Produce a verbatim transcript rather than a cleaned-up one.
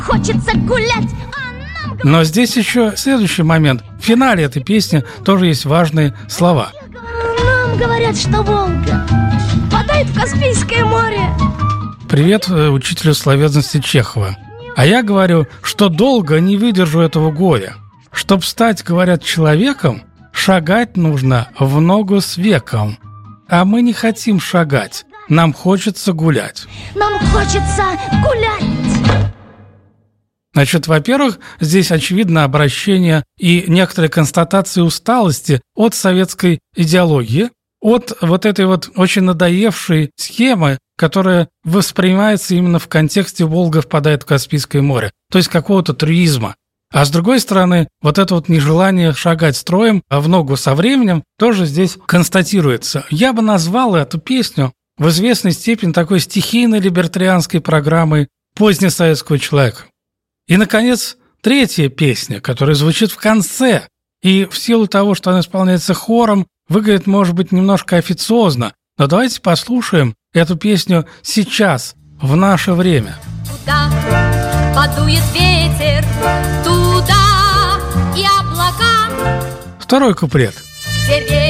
Хочется гулять, а нам... Но здесь еще следующий момент. В финале этой песни тоже есть важные слова. Нам говорят, что Волга впадает в Каспийское море. Привет учителю словесности Чехова. А я говорю, что долго не выдержу этого горя. Чтоб стать, говорят, человеком, шагать нужно в ногу с веком. А мы не хотим шагать, нам хочется гулять. Нам хочется гулять. Значит, во-первых, здесь очевидно обращение и некоторые констатации усталости от советской идеологии, от вот этой вот очень надоевшей схемы, которая воспринимается именно в контексте «Волга впадает в Каспийское море», то есть какого-то трюизма. А с другой стороны, вот это вот нежелание шагать строем, а в ногу со временем, тоже здесь констатируется. Я бы назвал эту песню в известной степени такой стихийной либертарианской программой позднесоветского человека. И, наконец, третья песня, которая звучит в конце, и в силу того, что она исполняется хором, выглядит, может быть, немножко официозно, но давайте послушаем эту песню сейчас, в наше время. Туда подует ветер, туда и облака. Второй куплет. Где